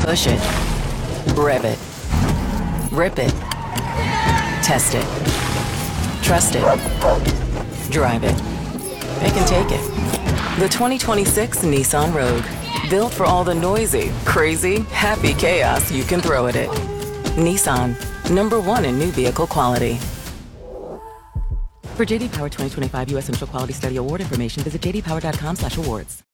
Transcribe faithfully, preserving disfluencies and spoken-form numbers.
Push it. Rev it. Rip it. Test it. Trust it. Drive it. It can take it. The twenty twenty-six Nissan Rogue. Built for all the noisy, crazy, happy chaos you can throw at it. Nissan, number one in new vehicle quality. For J D Power twenty twenty-five U S Initial Quality Study Award information, visit j d power dot com slash awards.